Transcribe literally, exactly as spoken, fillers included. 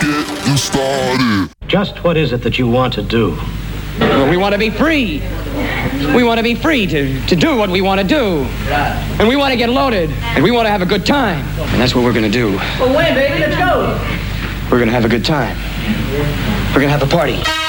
getting started. Just what is it that you want to do? Well, we want to be free. We want to be free to, to do what we want to do. And we want to get loaded. And we want to have a good time. And that's what we're going to do. Well, wait, baby, let's go. We're going to have a good time. We're going to have a party.